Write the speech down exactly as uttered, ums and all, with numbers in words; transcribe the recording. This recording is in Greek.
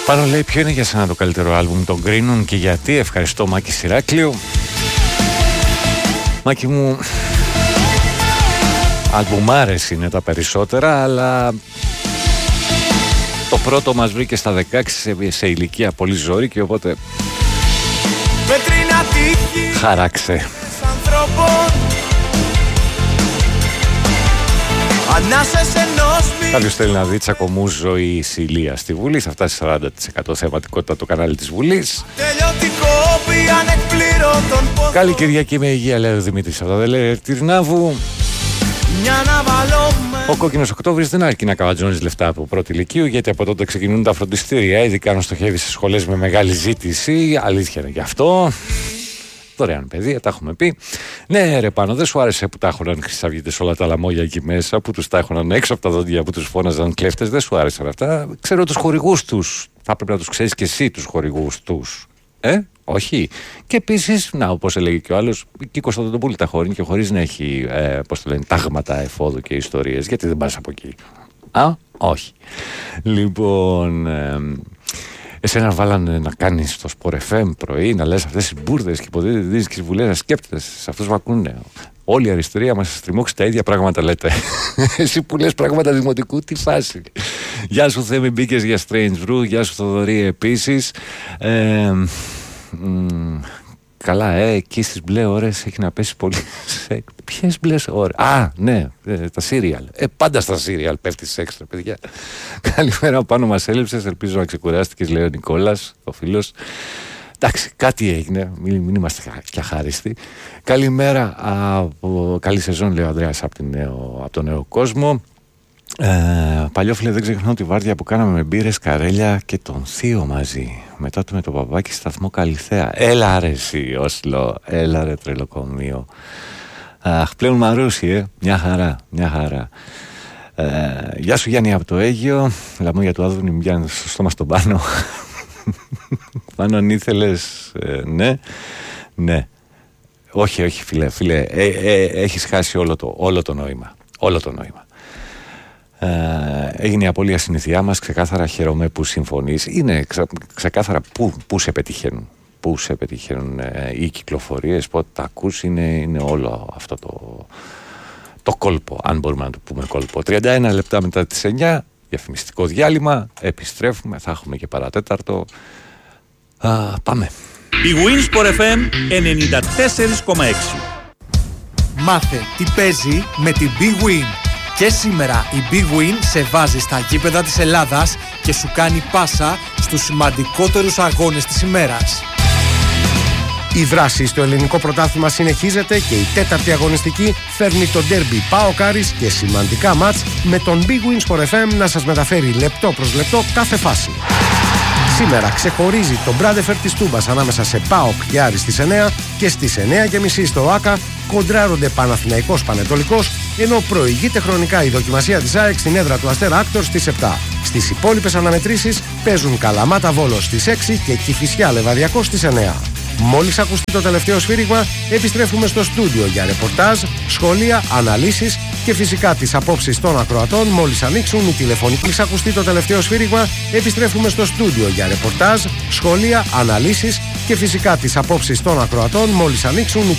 Πάνω λέει ποιο είναι για σένα το καλύτερο άλμπουμ, τον κρίνουν και γιατί. Ευχαριστώ Μάκη Σιράκλειο. Μάκη μου, αλμπουμάρες είναι τα περισσότερα, αλλά το πρώτο μας βρήκε στα δεκαέξι σε, σε ηλικία πολύ ζώρικη, οπότε χαράξε. Κάποιος θέλει να δει τσακωμούς ζωής Ηλία στη Βουλή. Θα φτάσει σαράντα τοις εκατό θεματικότητα το κανάλι της Βουλής. Καλή Κυριακή με υγεία, λέει ο Δημήτρης από τα Δελέρ Τυρνάβου. Ο κόκκινος Οκτώβρης δεν αρκεί να καβατζώνεις λεφτά από πρώτη ηλικίου, γιατί από τότε ξεκινούν τα φροντιστήρια, ειδικά αν στοχεύει σε σχολές με μεγάλη ζήτηση. Αλήθεια είναι γι' αυτό. Δωρεάν παιδεία, τα έχουμε πει. Ναι, ρε Πάνο, δεν σου άρεσε που τα έχωναν χρυσαυγίτες όλα τα λαμόγια εκεί μέσα, που τους τα έχωναν έξω από τα δόντια, που τους φώναζαν κλέφτες. Δεν σου άρεσαν αυτά. Ξέρω τους χορηγούς τους. Θα πρέπει να τους ξέρεις και εσύ τους χορηγούς τους. Ε, όχι. Και επίσης, να, όπως έλεγε και ο άλλος, και η Κωνσταντινούπολη τα χωρίνει και χωρίς να έχει, ε, πώς το λένε, τάγματα εφόδου και ιστορίες. Γιατί δεν πας από εκεί. Α, όχι. Λοιπόν. Ε, Εσένα βάλανε να κάνεις το Sport εφ εμ πρωί, να λες αυτές τις μπουρδες και υποτίθεται και τις βουλές να σκέπτεσαι σε αυτούς που ακούνε. Όλη η αριστερία μας στριμώξει τα ίδια πράγματα λέτε. Εσύ που λες πράγματα δημοτικού, τι φάση. Γεια σου Θέμη, μπήκες για Strange Brew, γεια σου Θοδωρή επίσης. Ε, μ, καλά, ε, εκεί στις μπλε ώρες έχει να πέσει πολύ. Ποιες μπλε ώρες? Α, ναι, τα σύριαλ. Ε, πάντα στα σύριαλ πέφτει σεξ, ρε παιδιά. Καλημέρα, πάνω μας έλειψες. Ελπίζω να ξεκουράστηκες, λέει ο Νικόλας, ο φίλος. Εντάξει, κάτι έγινε. Μην, μην είμαστε και αχάριστοι. Καλημέρα, από, καλή σεζόν, λέει ο Ανδρέας από, από τον νέο κόσμο. Ε, Παλιόφιλε, δεν ξεχνάω τη βάρδια που κάναμε με μπύρες, καρέλια και τον θείο μαζί. Μετά του με το παπάκι σταθμό Καλυθέα. Έλα ρε εσύ Όσλο, έλα ρε τρελοκομείο. Αχ, πλέον Μαρούσι, ε. Μια χαρά, μια χαρά. Ε, γεια σου Γιάννη από το Αίγυο. Λαμόγια του Άδωνη, μου πιάνει στο στόμα στον πάνω. Πάνω αν ήθελες, ε, ναι, ναι. Όχι, όχι φίλε, φίλε, ε, ε, έχεις χάσει όλο το, όλο το νόημα. Όλο το νόημα. Ε, έγινε η απώλεια συνηθιά μας, ξεκάθαρα χαίρομαι που συμφωνείς. Είναι ξε, ξεκάθαρα που, που σε πετυχαίνουν. Πού σε πετυχαίνουν ε, οι κυκλοφορίες, πότε τα ακούς, είναι, είναι όλο αυτό το, το κόλπο, αν μπορούμε να το πούμε κόλπο. τριάντα ένα λεπτά μετά τις εννιά, διαφημιστικό διάλειμμα, επιστρέφουμε, θα έχουμε και παρατέταρτο. Α, πάμε. Η Winsport εφ εμ ενενήντα τέσσερα κόμμα έξι. Μάθε τι παίζει με την Big Win. Και σήμερα η Big Win σε βάζει στα γήπεδα της Ελλάδας και σου κάνει πάσα στους σημαντικότερους αγώνες της ημέρας. Η δράση στο ελληνικό πρωτάθλημα συνεχίζεται και η τέταρτη αγωνιστική φέρνει το ντέρμπι ΠΑΟΚ Άρης και σημαντικά μάτς με τον Big Win Sport εφ εμ να σας μεταφέρει λεπτό προς λεπτό κάθε φάση. Σήμερα ξεχωρίζει το Μπράντεφερ της Τούμπας ανάμεσα σε ΠΑΟΚ και Άρη στις εννιά και στις εννιά και μισή στο ΆΚΑ κοντράρονται Παναθηναϊκός Πανετολικός, ενώ προηγείται χρονικά η δοκιμασία της ΑΕΚ στην έδρα του Αστέρα Άκτορ στις επτά. Στις υπόλοιπες αναμετρήσεις παίζουν Καλαμάτα Βόλος στις έξι και Κηφισιά Λεβαδιακός στις εννιά. Μόλις ακουστεί το τελευταίο σφύριγμα, επιστρέφουμε στο στούντιο για ρεπορτάζ, σχόλια, αναλύσεις και φυσικά τις απόψεις των ακροατών μόλις ανοίξουν οι τηλεφωνικοί. Μόλις ακουστεί το τελευταίο σφύριγμα, επιστρέφουμε στο στούντιο για ρεπορτάζ, σχόλια, αναλύσεις και φυσικά τις απόψεις των ακροατών μόλις ανοίξουν οι